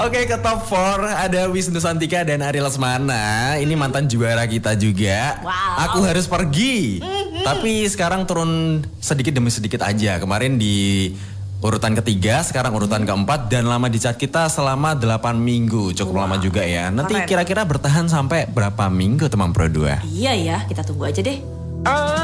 Oke, ke top 4 ada Wisnu Santika dan Ari Lesmana. Ini mantan juara kita juga. Wow. Aku harus pergi. Tapi sekarang turun sedikit demi sedikit aja. Kemarin di urutan ketiga, sekarang urutan keempat. Dan lama di chart kita selama 8 minggu. Cukup lama juga ya. Nanti Keren. kira-kira bertahan sampai berapa minggu teman Pro 2? Iya ya, kita tunggu aja deh.